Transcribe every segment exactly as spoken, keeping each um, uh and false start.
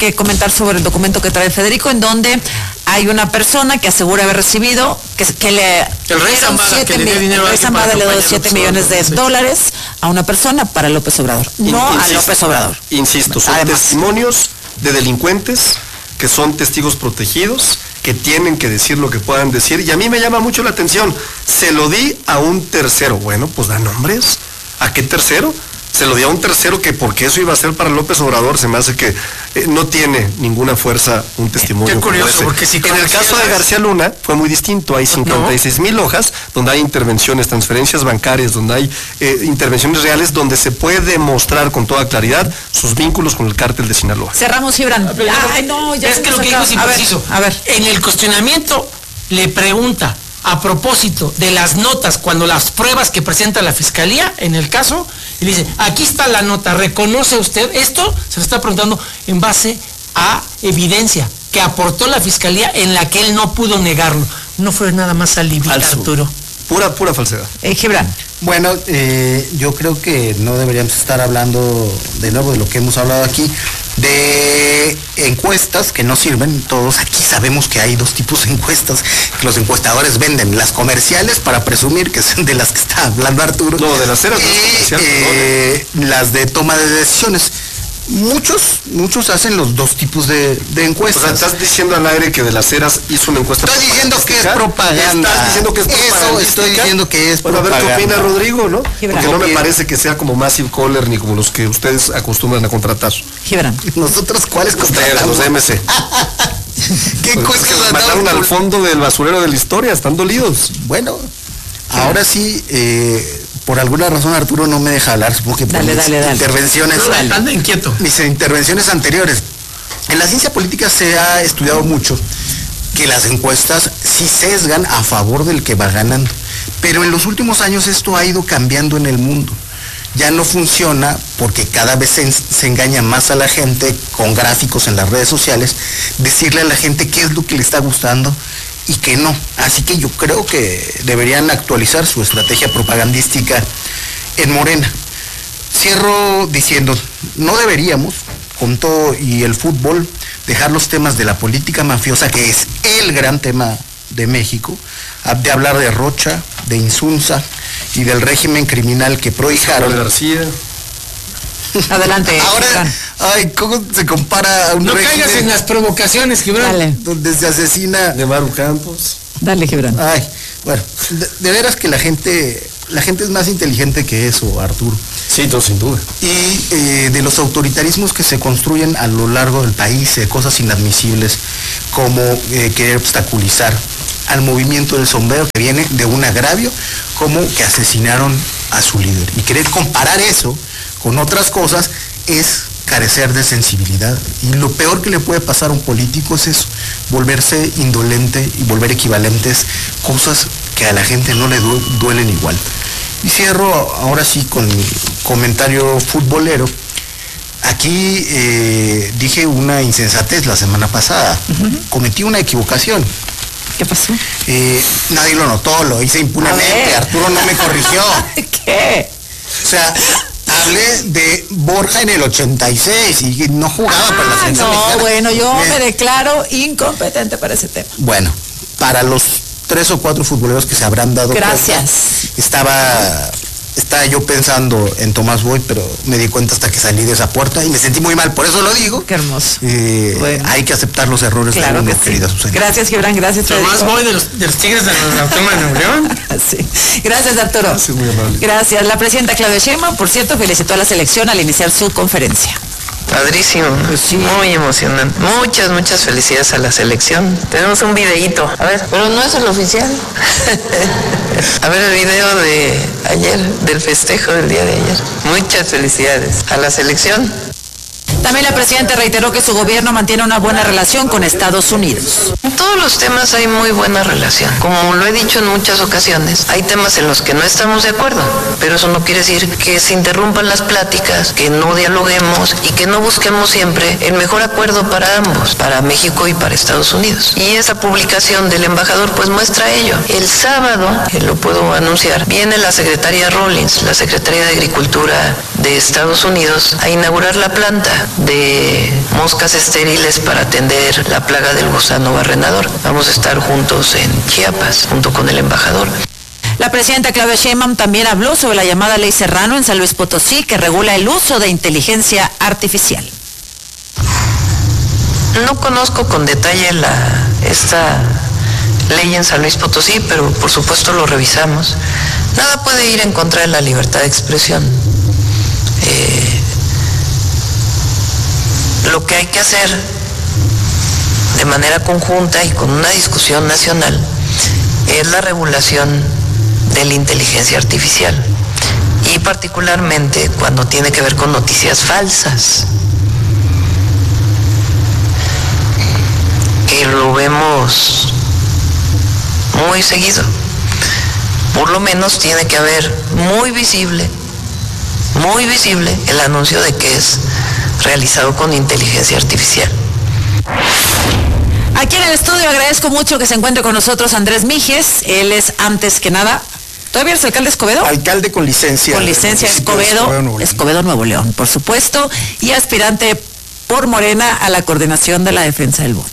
que comentar sobre el documento que trae Federico, en donde hay una persona que asegura haber recibido, que, que le... El rey Zambada, que le dio dinero el rey Zambada le dio siete millones de dólares a una persona para López Obrador, no insisto, a López Obrador. Insisto, son Además, testimonios de delincuentes que son testigos protegidos, que tienen que decir lo que puedan decir, y a mí me llama mucho la atención, se lo di a un tercero. Bueno, pues da nombres. ¿A qué tercero? Se lo di a un tercero que porque eso iba a ser para López Obrador, se me hace que eh, no tiene ninguna fuerza un testimonio. Qué curioso, porque si en el caso de García Luna fue muy distinto, hay cincuenta y seis mil no. hojas donde hay intervenciones, transferencias bancarias, donde hay eh, intervenciones reales, donde se puede demostrar con toda claridad sus vínculos con el cártel de Sinaloa. Cerramos, Gibran. Ay, no, ya es que lo que dijo es impreciso. A ver, a ver, en el cuestionamiento le pregunta a propósito de las notas, cuando las pruebas que presenta la fiscalía en el caso, y le dice, aquí está la nota, ¿reconoce usted esto? Se lo está preguntando en base a evidencia que aportó la fiscalía en la que él no pudo negarlo. No fue nada más alibi, Arturo. Pura, pura falsedad. Eh, Gibran. Bueno, eh, yo creo que no deberíamos estar hablando de nuevo de lo que hemos hablado aquí, de encuestas que no sirven. Todos aquí sabemos que hay dos tipos de encuestas que los encuestadores venden: las comerciales, para presumir que son de las que está hablando Arturo. No, de las eras y, eh, las de toma de decisiones. Muchos, muchos hacen los dos tipos de, de encuestas. O sea, estás diciendo al aire que de las Heras hizo una encuesta. Estoy diciendo que es propaganda. Estás diciendo que es propaganda. Eso estoy diciendo que es bueno, propaganda. A ver qué opina Rodrigo, ¿no? Gibran. Porque no me parece que sea como Massive Caller ni como los que ustedes acostumbran a contratar. Gibran. ¿Nosotros cuáles contratamos? Los de M C. ¿Qué pues que los mataron al fondo del basurero de la historia, están dolidos. Bueno, ahora sí, eh, por alguna razón Arturo no me deja hablar, supongo que por dale, mis dale, dale. intervenciones, dale. Anda inquieto. Mis intervenciones anteriores. En la ciencia política se ha estudiado mucho que las encuestas sí sesgan a favor del que va ganando, pero en los últimos años esto ha ido cambiando en el mundo. Ya no funciona porque cada vez se, se engaña más a la gente con gráficos en las redes sociales, decirle a la gente qué es lo que le está gustando y que no. Así que yo creo que deberían actualizar su estrategia propagandística en Morena. Cierro diciendo, no deberíamos, con todo y el fútbol, dejar los temas de la política mafiosa, que es el gran tema de México, de hablar de Rocha, de Insunza y del régimen criminal que prohijaron. García. Adelante. Ahora, ay, ¿cómo se compara a un no régimen? No caigas en las provocaciones, Gibran. Dale. Donde se asesina... De Maru Campos. Dale, Gibran. Ay, bueno, de, de veras que la gente, la gente es más inteligente que eso, Arturo. Sí, todo sin duda. Y eh, de los autoritarismos que se construyen a lo largo del país, eh, cosas inadmisibles, como eh, querer obstaculizar al movimiento del sombrero, que viene de un agravio, como que asesinaron a su líder. Y querer comparar eso con otras cosas es carecer de sensibilidad. Y lo peor que le puede pasar a un político es eso, volverse indolente y volver equivalentes cosas que a la gente no le du duelen igual. Y cierro ahora sí con mi comentario futbolero. Aquí eh, dije una insensatez la semana pasada. Uh-huh. Cometí una equivocación. ¿Qué pasó? Eh, nadie lo notó, lo hice impunemente. Arturo no me corrigió. ¿Qué? O sea, hablé de Borja en el ochenta y seis y no jugaba ah, para la selección no, mexicana. bueno, yo me... me declaro incompetente para ese tema. Bueno, para los tres o cuatro futboleros que se habrán dado Gracias. cuenta, estaba, estaba yo pensando en Tomás Boy, pero me di cuenta hasta que salí de esa puerta y me sentí muy mal, por eso lo digo. Qué hermoso. Eh, bueno. Hay que aceptar los errores claro de uno, que sí. querida Susana. Gracias, Gibran, gracias. Tomás Boy de los, de los Tigres de la Autónoma de Nuevo León. Sí. Gracias, Arturo. Gracias, muy amable. Gracias. La presidenta Claudia Sheinbaum, por cierto, felicitó a la selección al iniciar su conferencia. Padrísimo, pues sí. Muy emocionante. Muchas, muchas felicidades a la selección. Tenemos un videíto. A ver, pero no es el oficial. A ver el video de ayer, del festejo del día de ayer. Muchas felicidades a la selección. También la presidenta reiteró que su gobierno mantiene una buena relación con Estados Unidos. En todos los temas hay muy buena relación. Como lo he dicho en muchas ocasiones, hay temas en los que no estamos de acuerdo, pero eso no quiere decir que se interrumpan las pláticas, que no dialoguemos y que no busquemos siempre el mejor acuerdo para ambos, para México y para Estados Unidos. Y esa publicación del embajador pues muestra ello. El sábado, que lo puedo anunciar, viene la secretaria Rawlings, la secretaria de Agricultura de Estados Unidos, a inaugurar la planta de moscas estériles para atender la plaga del gusano barrenador. Vamos a estar juntos en Chiapas, junto con el embajador. La presidenta Claudia Sheinbaum también habló sobre la llamada Ley Serrano en San Luis Potosí, que regula el uso de inteligencia artificial. No conozco con detalle la, esta ley en San Luis Potosí, pero por supuesto lo revisamos. Nada puede ir en contra de la libertad de expresión. Eh, lo que hay que hacer de manera conjunta y con una discusión nacional es la regulación de la inteligencia artificial, y particularmente cuando tiene que ver con noticias falsas, que lo vemos muy seguido. Por lo menos tiene que haber muy visible, muy visible el anuncio de que es realizado con inteligencia artificial. Aquí en el estudio agradezco mucho que se encuentre con nosotros Andrés Mijes. Él es, antes que nada, ¿todavía eres alcalde de Escobedo? Alcalde con licencia. Con licencia Escobedo, Escobedo Nuevo León. Escobedo Nuevo León, por supuesto, y aspirante por Morena a la coordinación de la defensa del voto.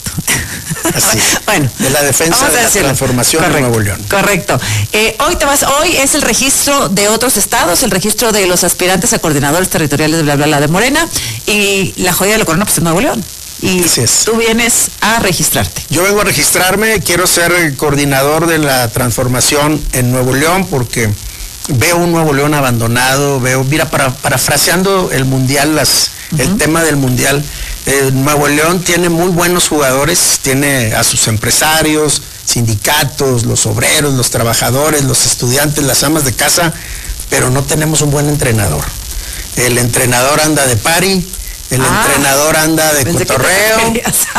Así, bueno, de la defensa de la transformación correcto, de Nuevo León. Correcto. Eh, hoy te vas, hoy es el registro de otros estados, el registro de los aspirantes a coordinadores territoriales de bla bla bla de Morena, y la joya de la corona pues es Nuevo León. Y tú vienes a registrarte. Yo vengo a registrarme, quiero ser el coordinador de la transformación en Nuevo León, porque veo un Nuevo León abandonado, veo, mira, para, parafraseando el mundial, las, uh-huh. el tema del mundial, eh, Nuevo León tiene muy buenos jugadores, tiene a sus empresarios, sindicatos, los obreros, los trabajadores, los estudiantes, las amas de casa, pero no tenemos un buen entrenador. El entrenador anda de party, el ah, entrenador anda de cotorreo.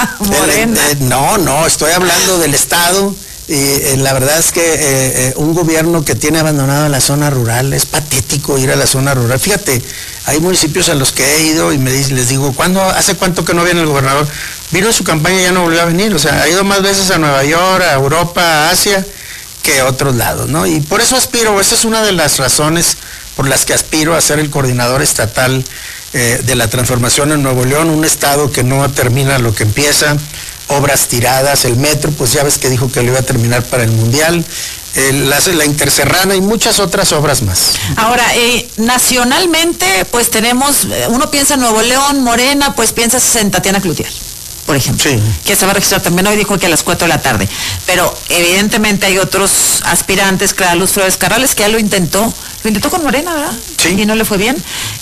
El, eh, no, no, estoy hablando del Estado. Y eh, la verdad es que eh, eh, un gobierno que tiene abandonado la zona rural, es patético ir a la zona rural. Fíjate, hay municipios a los que he ido y me dice, les digo, ¿cuándo, hace cuánto que no viene el gobernador? Vino en su campaña y ya no volvió a venir. O sea, ha ido más veces a Nueva York, a Europa, a Asia, que a otros lados, ¿no? Y por eso aspiro, esa es una de las razones por las que aspiro a ser el coordinador estatal eh, de la transformación en Nuevo León, un estado que no termina lo que empieza, obras tiradas, el metro, pues ya ves que dijo que lo iba a terminar para el Mundial, el, la, la Interserrana y muchas otras obras más. Ahora, eh, nacionalmente, pues tenemos, uno piensa en Nuevo León, Morena, pues piensas en Tatiana Cloutier, por ejemplo, sí. que se va a registrar también hoy, dijo que a las cuatro de la tarde, pero evidentemente hay otros aspirantes, Clara Luz Flores Carrales, que ya lo intentó, lo intentó con Morena, ¿verdad? Sí. Y no le fue bien.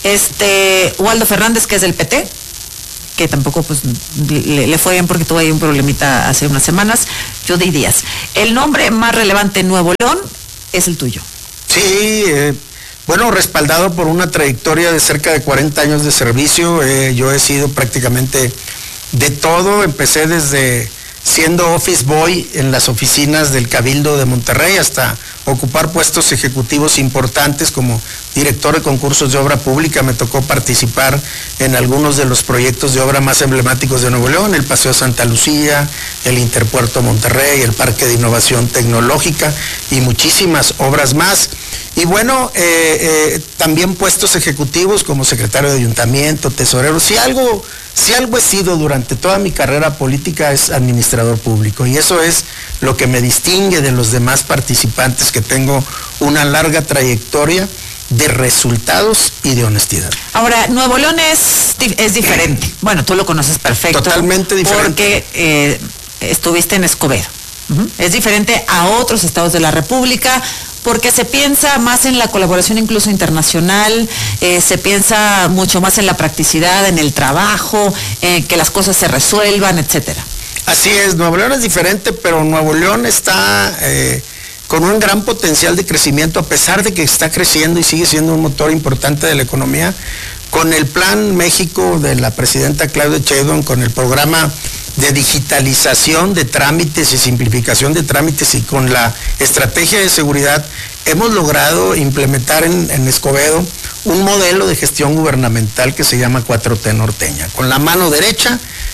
Este, Waldo Fernández, que es del P T, que tampoco pues le, le fue bien porque tuvo ahí un problemita hace unas semanas. Judy Díaz. El nombre más relevante en Nuevo León es el tuyo. Sí, eh, bueno, respaldado por una trayectoria de cerca de cuarenta años de servicio. Eh, yo he sido prácticamente de todo. Empecé desde siendo office boy en las oficinas del Cabildo de Monterrey hasta ocupar puestos ejecutivos importantes como director de concursos de obra pública. Me tocó participar en algunos de los proyectos de obra más emblemáticos de Nuevo León, el Paseo Santa Lucía, el Interpuerto Monterrey, el Parque de Innovación Tecnológica y muchísimas obras más. Y bueno, eh, eh, también puestos ejecutivos como secretario de ayuntamiento, tesorero. Si algo, si algo he sido durante toda mi carrera política es administrador público, y eso es lo que me distingue de los demás participantes, que tengo una larga trayectoria de resultados y de honestidad. Ahora, Nuevo León es, es diferente. Bueno, tú lo conoces perfecto. Totalmente diferente. Porque eh, estuviste en Escobedo. Uh-huh. Es diferente a otros estados de la República, porque se piensa más en la colaboración incluso internacional, eh, se piensa mucho más en la practicidad, en el trabajo, eh, que las cosas se resuelvan, etcétera. Así es, Nuevo León es diferente, pero Nuevo León está eh, con un gran potencial de crecimiento, a pesar de que está creciendo y sigue siendo un motor importante de la economía. Con el Plan México de la presidenta Claudia Sheinbaum, con el programa de digitalización de trámites y simplificación de trámites, y con la estrategia de seguridad, hemos logrado implementar en, en Escobedo un modelo de gestión gubernamental que se llama cuatro T norteña. Con la mano derecha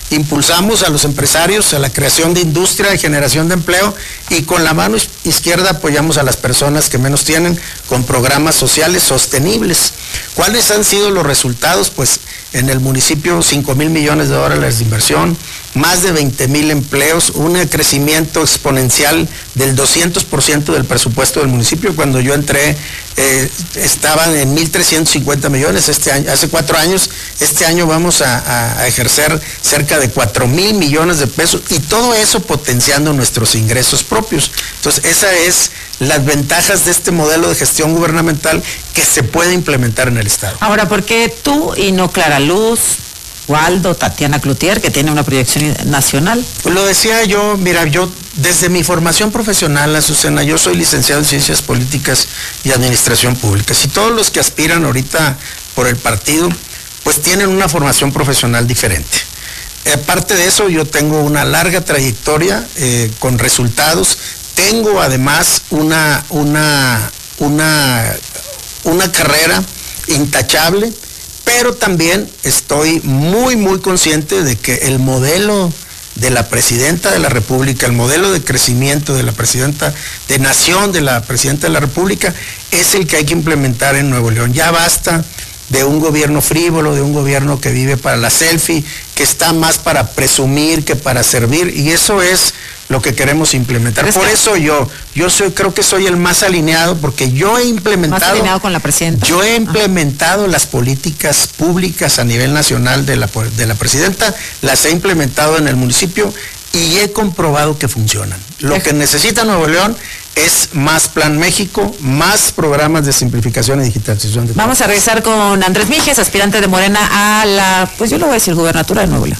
impulsamos a los empresarios a la creación de industria, de generación de empleo, y con la mano izquierda apoyamos a las personas que menos tienen con programas sociales sostenibles. ¿Cuáles han sido los resultados? Pues en el municipio cinco mil millones de dólares de inversión, más de veinte mil empleos, un crecimiento exponencial del doscientos por ciento del presupuesto del municipio. Cuando yo entré eh, estaban en mil trescientos cincuenta millones, este año, hace cuatro años, este año vamos a, a ejercer cerca de cuatro mil millones de pesos, y todo eso potenciando nuestros ingresos propios. Entonces, esa es las ventajas de este modelo de gestión gubernamental que se puede implementar en el Estado. Ahora, ¿por qué tú y no Clara Luz, Waldo, Tatiana Cloutier, que tiene una proyección nacional? Pues lo decía yo, mira, yo desde mi formación profesional, Azucena, yo soy licenciado en Ciencias Políticas y Administración Pública. Y todos los que aspiran ahorita por el partido, pues tienen una formación profesional diferente. Aparte de eso, yo tengo una larga trayectoria eh, con resultados. Tengo además una, una, una, una carrera intachable, pero también estoy muy, muy consciente de que el modelo de la presidenta de la República, el modelo de crecimiento de la presidenta de nación, de la presidenta de la República, es el que hay que implementar en Nuevo León. Ya basta de un gobierno frívolo, de un gobierno que vive para la selfie, que está más para presumir que para servir, y eso es lo que queremos implementar. Por eso yo, yo soy, creo que soy el más alineado, porque yo he implementado... Más alineado con la presidenta. Yo he implementado ah. las políticas públicas a nivel nacional de la, de la presidenta, las he implementado en el municipio y he comprobado que funcionan. Lo que necesita Nuevo León es más Plan México, más programas de simplificación y digitalización. De Vamos a regresar con Andrés Mijes, aspirante de Morena a la, pues yo lo voy a decir, gubernatura de Nuevo León.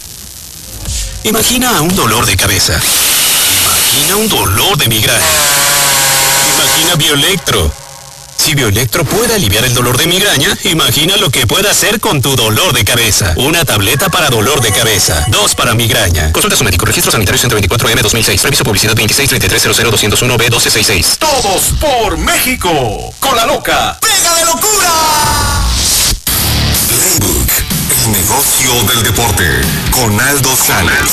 Imagina un dolor de cabeza. Imagina un dolor de migraña. Imagina Bioelectro. Si Bioelectro puede aliviar el dolor de migraña, imagina lo que puede hacer con tu dolor de cabeza. Una tableta para dolor de cabeza, dos para migraña. Consulta a su médico. Registro sanitario ciento veinticuatro M dos mil seis. Previso publicidad veintiséis treinta y tres cero cero doscientos uno B doce sesenta y seis. Todos por México. Con la loca. ¡Pega de locura! Playbook, el negocio del deporte. Con Aldo Sales.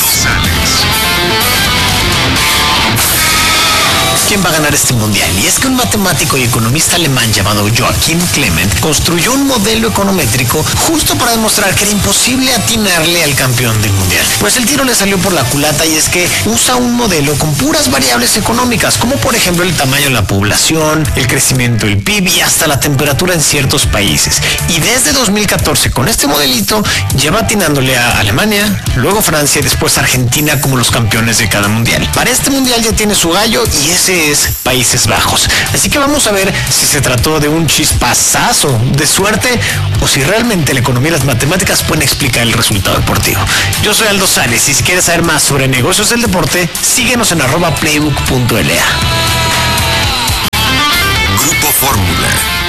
¿Quién va a ganar este mundial? Y es que un matemático y economista alemán llamado Joachim Clement construyó un modelo econométrico justo para demostrar que era imposible atinarle al campeón del mundial. Pues el tiro le salió por la culata, y es que usa un modelo con puras variables económicas, como por ejemplo el tamaño de la población, el crecimiento del P I B y hasta la temperatura en ciertos países. Y desde dos mil catorce con este modelito lleva atinándole a Alemania, luego Francia y después Argentina como los campeones de cada mundial. Para este mundial ya tiene su gallo, y ese es Países Bajos. Así que vamos a ver si se trató de un chispazazo de suerte o si realmente la economía y las matemáticas pueden explicar el resultado deportivo. Yo soy Aldo Sales, y si quieres saber más sobre negocios del deporte, síguenos en arroba playbook punto l a. Grupo Fórmula.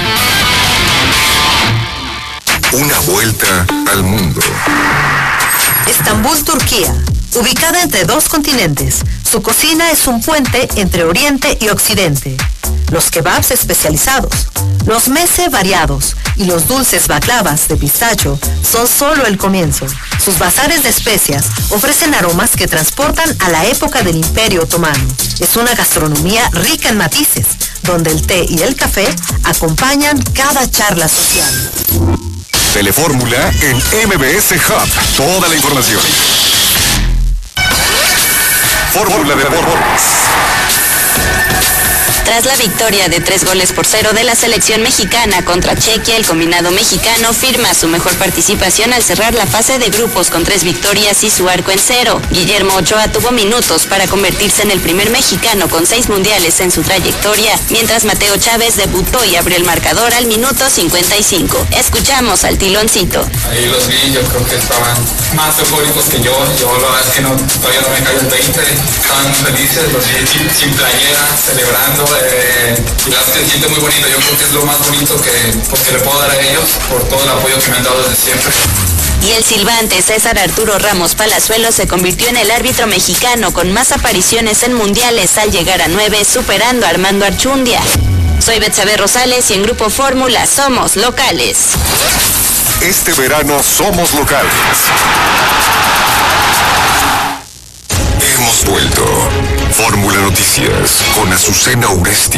Una vuelta al mundo. Estambul, Turquía. Ubicada entre dos continentes, su cocina es un puente entre Oriente y Occidente. Los kebabs especializados, los meze variados y los dulces baklavas de pistacho son solo el comienzo. Sus bazares de especias ofrecen aromas que transportan a la época del Imperio Otomano. Es una gastronomía rica en matices, donde el té y el café acompañan cada charla social. Telefórmula en M B S Hub. Toda la información. Fórmula Deportes. Tras la victoria de tres goles por cero de la selección mexicana contra Chequia, el combinado mexicano firma su mejor participación al cerrar la fase de grupos con tres victorias y su arco en cero. Guillermo Ochoa tuvo minutos para convertirse en el primer mexicano con seis mundiales en su trayectoria, mientras Mateo Chávez debutó y abrió el marcador al minuto cincuenta y cinco. Escuchamos al Tiloncito. Ahí los vi, yo creo que estaban más eufóricos que yo. Yo la verdad es que no, todavía no me cayó el veinte. Estaban felices, los vi sin, sin playera, celebrando. Eh, y la verdad es que se siente muy bonito. Yo creo que es lo más bonito que, pues, que le puedo dar a ellos por todo el apoyo que me han dado desde siempre. Y el silbante César Arturo Ramos Palazuelos se convirtió en el árbitro mexicano con más apariciones en mundiales al llegar a nueve, superando a Armando Archundia. Soy Betsabe Rosales y en Grupo Fórmula somos locales. Este verano somos locales. Noticias con Azucena Uresti.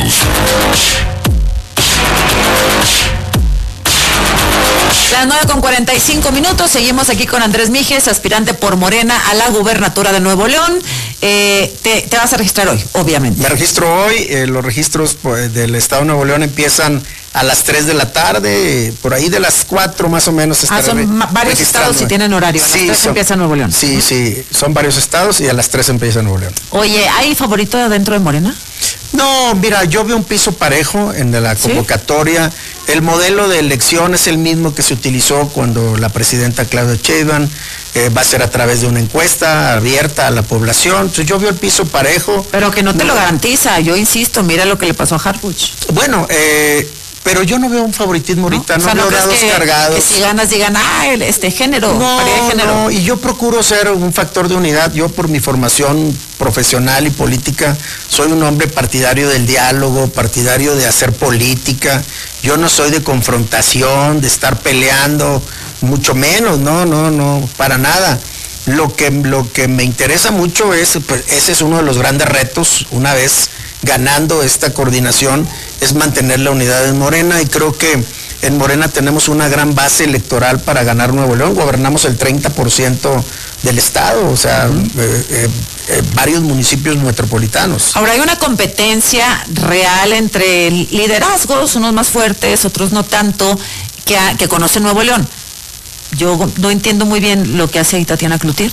Las nueve con cuarenta y cinco minutos, seguimos aquí con Andrés Mijes, aspirante por Morena a la gubernatura de Nuevo León. Eh, te, te vas a registrar hoy, obviamente. Me registro hoy, eh, los registros pues, del Estado de Nuevo León empiezan a las tres de la tarde, por ahí de las cuatro más o menos. Ah, son varios estados y tienen horario, a las sí, tres son, empieza Nuevo León. Sí, sí, son varios estados y a las tres empieza Nuevo León. Oye, ¿hay favorito dentro de Morena? No, mira, yo veo un piso parejo en la convocatoria. ¿Sí? El modelo de elección es el mismo que se utilizó cuando la presidenta Claudia Sheinbaum, eh, va a ser a través de una encuesta abierta a la población. Entonces yo veo el piso parejo. Pero que no te no. lo garantiza, yo insisto, mira lo que le pasó a Harfuch. Bueno, eh... pero yo no veo un favoritismo ahorita, no, o sea, no veo dados que, cargados. Que si ganas digan, ah, el, este género, no, de género. No, y yo procuro ser un factor de unidad. Yo por mi formación profesional y política soy un hombre partidario del diálogo, partidario de hacer política. Yo no soy de confrontación, de estar peleando, mucho menos, no, no, no, para nada. Lo que, lo que me interesa mucho es, pues, ese es uno de los grandes retos, una vez ganando esta coordinación, es mantener la unidad en Morena, y creo que en Morena tenemos una gran base electoral para ganar Nuevo León. Gobernamos el treinta por ciento del estado, o sea, uh-huh. eh, eh, eh, varios municipios metropolitanos. Ahora hay una competencia real entre liderazgos, unos más fuertes, otros no tanto, que, a, que conocen Nuevo León. Yo no entiendo muy bien lo que hace ahí Tatiana Cloutier.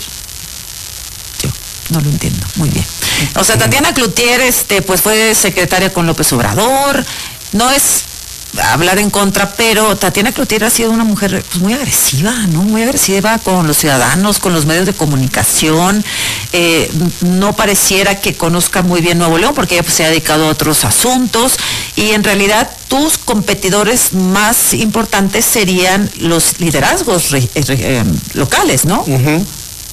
Yo no lo entiendo muy bien. O sea, Tatiana Cloutier, este, pues fue secretaria con López Obrador. No es hablar en contra, pero Tatiana Cloutier ha sido una mujer pues, muy agresiva, ¿no? Muy agresiva con los ciudadanos, con los medios de comunicación. Eh, no pareciera que conozca muy bien Nuevo León, porque ella pues, se ha dedicado a otros asuntos, y en realidad tus competidores más importantes serían los liderazgos re, re, eh, locales, ¿no? Uh-huh.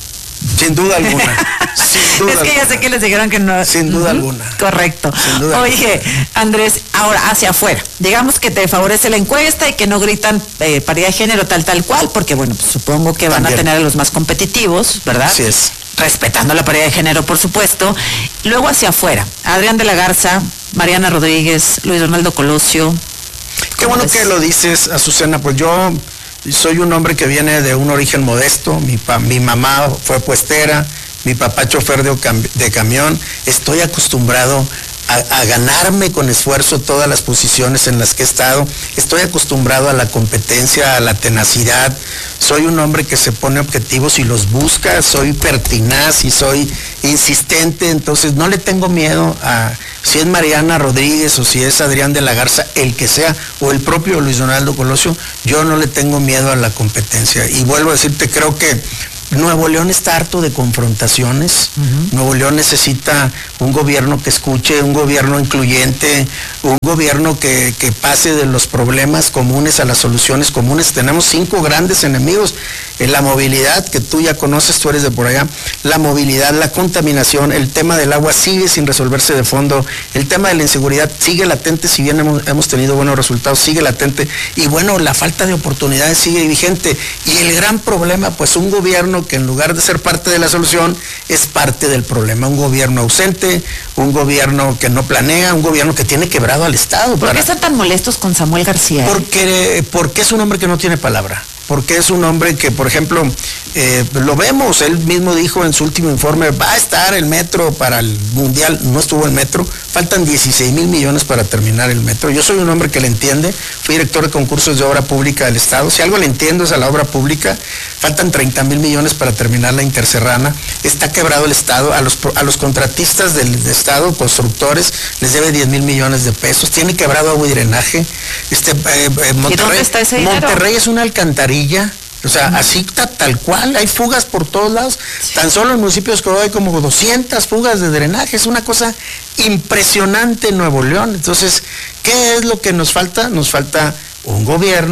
Sin duda alguna. Sin duda es que alguna. ya sé que les dijeron que no. Sin duda uh-huh. alguna. Correcto. Sin duda Oye, alguna. Andrés, ahora hacia afuera. Digamos que te favorece la encuesta y que no gritan eh, paridad de género tal, tal cual, porque bueno, pues, supongo que van También. a tener a los más competitivos, ¿verdad? Así es. Respetando la paridad de género, por supuesto. Luego hacia afuera. Adrián de la Garza, Mariana Rodríguez, Luis Donaldo Colosio. Qué bueno ves? que lo dices, Azucena, pues yo soy un hombre que viene de un origen modesto. Mi, pa, mi mamá fue puestera, mi papá chofer de, de camión. Estoy acostumbrado a, a ganarme con esfuerzo todas las posiciones en las que he estado. Estoy acostumbrado a la competencia, a la tenacidad. Soy un hombre que se pone objetivos y los busca. Soy pertinaz y soy insistente. Entonces no le tengo miedo a si es Mariana Rodríguez o si es Adrián de la Garza, el que sea, o el propio Luis Donaldo Colosio. Yo no le tengo miedo a la competencia. Y vuelvo a decirte, creo que Nuevo León está harto de confrontaciones. Uh-huh. Nuevo León necesita un gobierno que escuche, un gobierno incluyente, un gobierno que, que pase de los problemas comunes a las soluciones comunes. Tenemos cinco grandes enemigos: en la movilidad, que tú ya conoces, tú eres de por allá, la movilidad, la contaminación, el tema del agua sigue sin resolverse de fondo, el tema de la inseguridad sigue latente, si bien hemos, hemos tenido buenos resultados, sigue latente, y bueno, la falta de oportunidades sigue vigente, y el gran problema, pues un gobierno que en lugar de ser parte de la solución, es parte del problema. Un gobierno ausente, un gobierno que no planea, un gobierno que tiene quebrado al Estado. ¿Por para... qué están tan molestos con Samuel García? Porque, porque es un hombre que no tiene palabra. Porque es un hombre que, por ejemplo, eh, lo vemos, él mismo dijo en su último informe, va a estar el metro para el Mundial. No estuvo el metro, faltan dieciséis mil millones para terminar el metro. Yo soy un hombre que le entiende, fui director de concursos de obra pública del Estado. Si algo le entiendo es a la obra pública. Faltan treinta mil millones para terminar la Interserrana. Está quebrado el Estado, a los, a los contratistas del, del Estado, constructores, les debe diez mil millones de pesos. Tiene quebrado agua y drenaje. Este, eh, eh, Monterrey, ¿Y dónde está ese dinero? Monterrey es una alcantarilla. O sea, así está tal cual, hay fugas por todos lados. Sí. Tan solo en municipios que hay como doscientas fugas de drenaje, es una cosa impresionante en Nuevo León. Entonces, ¿qué es lo que nos falta? Nos falta un gobierno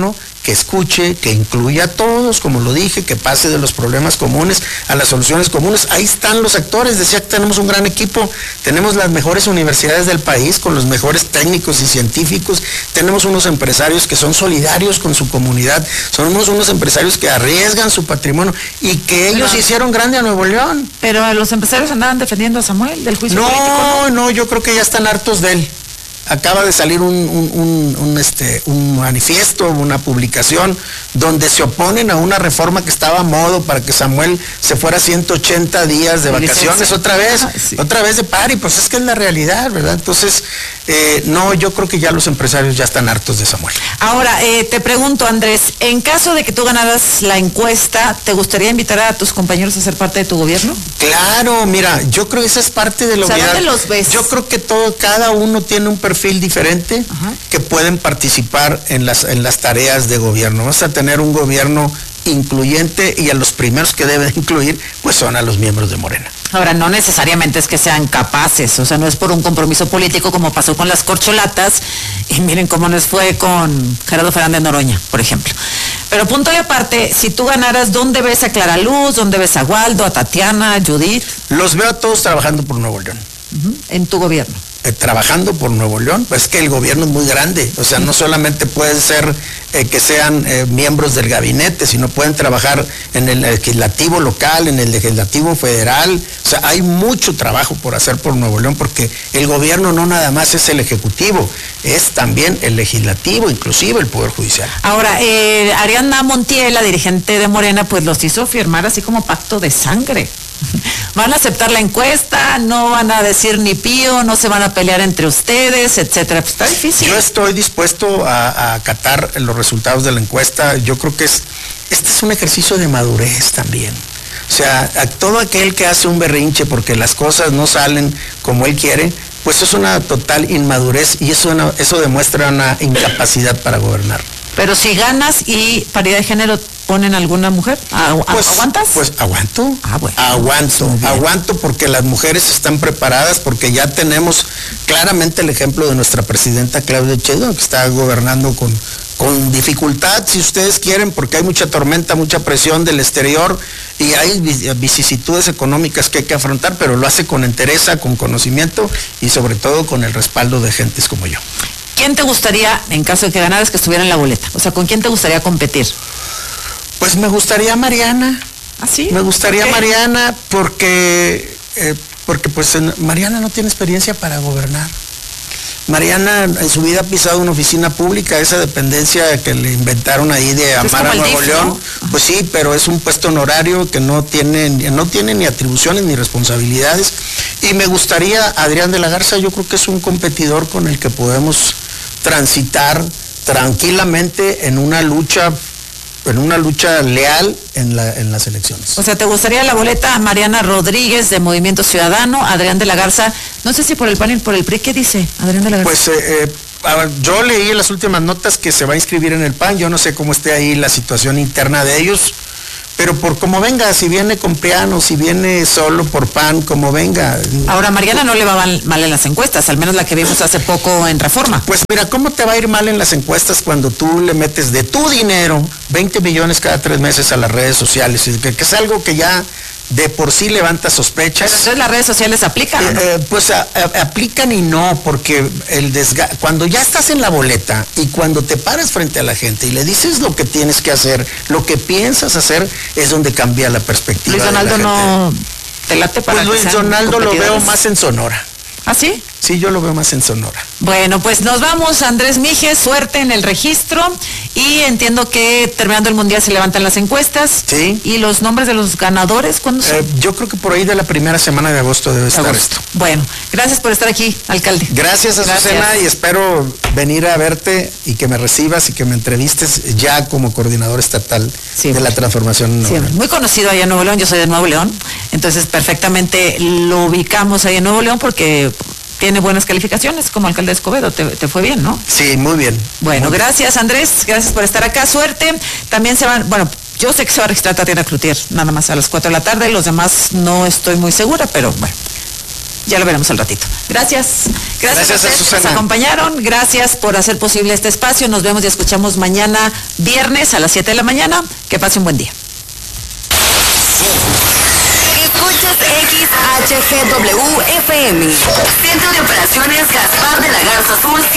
que escuche, que incluya a todos, como lo dije, que pase de los problemas comunes a las soluciones comunes. Ahí están los actores, decía que tenemos un gran equipo, tenemos las mejores universidades del país con los mejores técnicos y científicos, tenemos unos empresarios que son solidarios con su comunidad, somos unos empresarios que arriesgan su patrimonio y que ellos pero, hicieron grande a Nuevo León. Pero los empresarios andaban defendiendo a Samuel del juicio no, político. No, no, yo creo que ya están hartos de él. Acaba de salir un, un, un, un, este, un manifiesto, una publicación, donde se oponen a una reforma que estaba a modo para que Samuel se fuera ciento ochenta días de vacaciones otra vez, ah, sí. otra vez de pari, pues es que es la realidad, ¿verdad? Entonces, eh, no, yo creo que ya los empresarios ya están hartos de Samuel. Ahora, eh, te pregunto, Andrés, en caso de que tú ganaras la encuesta, ¿te gustaría invitar a tus compañeros a ser parte de tu gobierno? Claro, mira, yo creo que esa es parte de la o sea, unidad. ¿dónde los ves? Yo creo que todo, cada uno tiene un perfil diferente. Ajá. Que pueden participar en las, en las tareas de gobierno. Vamos a tener un gobierno incluyente y a los primeros que deben incluir pues son a los miembros de Morena. Ahora, no necesariamente es que sean capaces, o sea, no es por un compromiso político como pasó con las corcholatas, y miren cómo nos fue con Gerardo Fernández Noroña, por ejemplo. Pero punto y aparte, si tú ganaras, ¿dónde ves a Clara Luz? ¿Dónde ves a Waldo, a Tatiana, a Judith? Los veo a todos trabajando por Nuevo León. Uh-huh. En tu gobierno. Eh, trabajando por Nuevo León, pues que el gobierno es muy grande, o sea, no solamente pueden ser eh, que sean eh, miembros del gabinete, sino pueden trabajar en el legislativo local, en el legislativo federal, o sea, hay mucho trabajo por hacer por Nuevo León, porque el gobierno no nada más es el ejecutivo, es también el legislativo, inclusive el Poder Judicial. Ahora, eh, Ariadna Montiel, la dirigente de Morena, pues los hizo firmar así como pacto de sangre. ¿Van a aceptar la encuesta? ¿No van a decir ni pío? ¿No se van a pelear entre ustedes? Etcétera. Pues está difícil. Yo estoy dispuesto a, a acatar los resultados de la encuesta. Yo creo que es, este es un ejercicio de madurez también. O sea, a todo aquel que hace un berrinche porque las cosas no salen como él quiere, pues es una total inmadurez y eso, una, eso demuestra una incapacidad para gobernar. Pero si ganas y paridad de género, ¿ponen alguna mujer? ¿Agu pues, ¿Aguantas? Pues aguanto, ah, bueno. aguanto, aguanto porque las mujeres están preparadas, porque ya tenemos claramente el ejemplo de nuestra presidenta Claudia Sheinbaum, que está gobernando con, con dificultad, si ustedes quieren, porque hay mucha tormenta, mucha presión del exterior y hay vicisitudes económicas que hay que afrontar, pero lo hace con entereza, con conocimiento y sobre todo con el respaldo de gentes como yo. ¿Quién te gustaría, en caso de que ganaras, que estuviera en la boleta? O sea, ¿con quién te gustaría competir? Pues me gustaría Mariana. ¿Ah, sí? Me gustaría ¿Por qué? Mariana porque, eh, porque pues en, Mariana no tiene experiencia para gobernar. Mariana en su vida ha pisado una oficina pública, esa dependencia que le inventaron ahí de Amar a Nuevo León, ¿no? Pues sí, pero es un puesto honorario que no tiene, no tiene ni atribuciones ni responsabilidades. Y me gustaría Adrián de la Garza, yo creo que es un competidor con el que podemos transitar tranquilamente en una lucha en una lucha leal en, la, en las elecciones. O sea, ¿te gustaría la boleta Mariana Rodríguez de Movimiento Ciudadano, Adrián de la Garza, no sé si por el P A N y por el P R I, ¿qué dice Adrián de la Garza? Pues eh, eh, a ver, yo leí en las últimas notas que se va a inscribir en el P A N, yo no sé cómo esté ahí la situación interna de ellos, pero por como venga, si viene con piano, si viene solo por P A N, como venga. Ahora, Mariana no le va mal, mal en las encuestas, al menos la que vimos hace poco en Reforma. Pues mira, ¿cómo te va a ir mal en las encuestas cuando tú le metes de tu dinero veinte millones cada tres meses a las redes sociales? Que, que es algo que ya de por sí levanta sospechas. Pero entonces las redes sociales aplican, ¿no? Eh, eh, pues a, a, aplican y no, porque el desga cuando ya estás en la boleta y cuando te paras frente a la gente y le dices lo que tienes que hacer, lo que piensas hacer, es donde cambia la perspectiva. Luis Donaldo no te late para Pues Luis Donaldo lo veo más en Sonora. ¿Ah, sí? Sí, yo lo veo más en Sonora. Bueno, pues nos vamos, Andrés Mijes, suerte en el registro y entiendo que terminando el Mundial se levantan las encuestas. Sí. ¿Y los nombres de los ganadores cuándo son? Eh, yo creo que por ahí de la primera semana de agosto debe estar agosto. esto. Bueno, gracias por estar aquí, alcalde. Gracias, Azucena, gracias. Y espero venir a verte y que me recibas y que me entrevistes ya como coordinador estatal sí, de la transformación en Nuevo sí, León. Muy conocido allá en Nuevo León, yo soy de Nuevo León, entonces perfectamente lo ubicamos ahí en Nuevo León porque tiene buenas calificaciones como alcalde de Escobedo, te, te fue bien, ¿no? Sí, muy bien. Bueno, muy gracias bien. Andrés, gracias por estar acá, suerte. También se van, bueno, yo sé que se va a registrar Tatiana Cloutier, nada más a las cuatro de la tarde, los demás no estoy muy segura, pero bueno. Ya lo veremos al ratito. Gracias. Gracias, Gracias a a ustedes que Susana. nos acompañaron. Gracias por hacer posible este espacio. Nos vemos y escuchamos mañana viernes a las siete de la mañana. Que pase un buen día. Escuchas X H G W F M. Centro de Operaciones Gaspar de la Garza Azul